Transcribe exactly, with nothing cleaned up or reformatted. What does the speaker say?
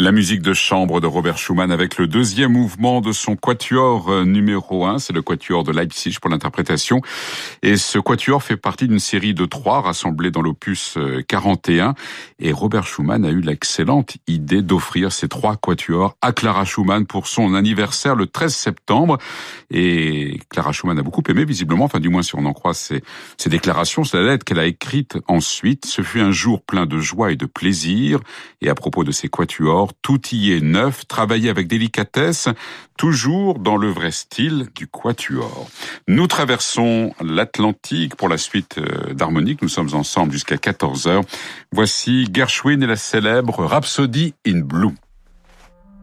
La musique de chambre de Robert Schumann avec le deuxième mouvement de son quatuor numéro un, c'est le quatuor de Leipzig pour l'interprétation. Et ce quatuor fait partie d'une série de trois rassemblés dans l'opus quarante et un. Et Robert Schumann a eu l'excellente idée d'offrir ces trois quatuors à Clara Schumann pour son anniversaire le treize septembre. Et Clara Schumann a beaucoup aimé visiblement, enfin du moins si on en croit ses, ses déclarations, c'est la lettre qu'elle a écrite ensuite. Ce fut un jour plein de joie et de plaisir. Et à propos de ces quatuors, tout y est neuf, travaillé avec délicatesse, toujours dans le vrai style du quatuor. Nous traversons l'Atlantique pour la suite d'harmonique. Nous sommes ensemble jusqu'à quatorze heures. Voici Gershwin et la célèbre Rhapsody in Blue.